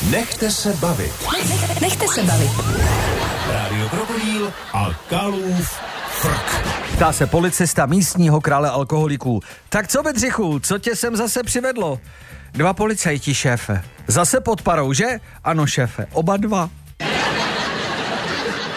Nechte se bavit. Nechte se bavit. Rádio Krokodýl a Kalův frk. Ptá se policista místního krále alkoholiků. Tak co, Bedřichu, co tě sem zase přivedlo? 2 policajti, šéfe. Zase pod parou, že? Ano, šéfe, oba 2.